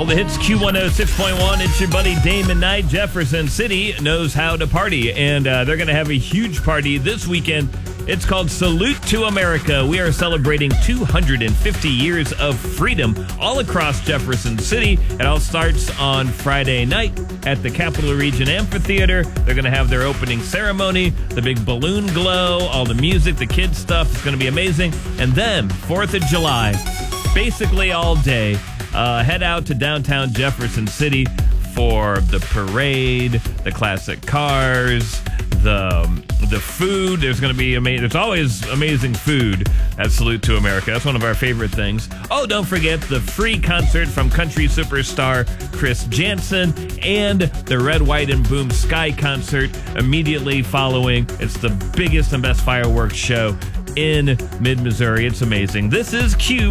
All the hits, Q106.1. It's your buddy Damon Knight. Jefferson City knows how to party, and they're going to have a huge party this weekend. It's called Salute to America. We are celebrating 250 years of freedom all across Jefferson City. It all starts on Friday night at the Capital Region Amphitheater. They're going to have their opening ceremony, the big balloon glow, all the music, the kids stuff. It's going to be amazing. And then 4th of July, basically all day, head out to downtown Jefferson City for the parade, the classic cars, the food. There's going to be there's always amazing food at Salute to America. That's one of our favorite things. Oh, don't forget the free concert from country superstar Chris Janson and the Red, White, and Boom Sky concert immediately following. It's the biggest and best fireworks show in mid-Missouri. It's amazing. This is Q.